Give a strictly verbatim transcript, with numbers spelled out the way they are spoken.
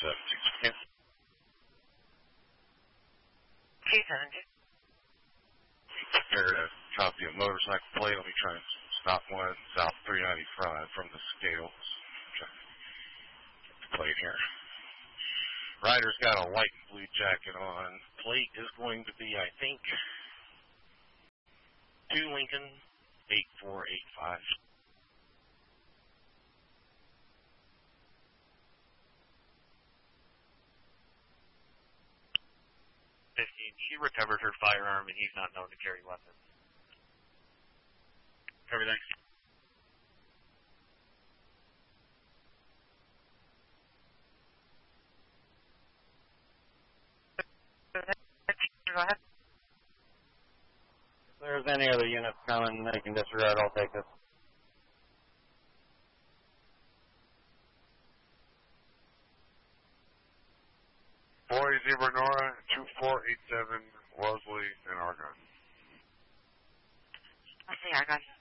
seventeen. two seventy. Prepared a copy of motorcycle plate. I'll be trying to stop one south three ninety-five from the scales. Try to get the plate here. Rider's got a white and blue jacket on. Plate is going to be, I think, two Lincoln eight four eight five. fifteen. She recovered her firearm, and he's not known to carry weapons. Everything. Go ahead. If there's any other units coming, they can disregard. I'll take this. Boy, Zebra Nora, two four eight seven, Wellesley, and Argonne. I see Argonne.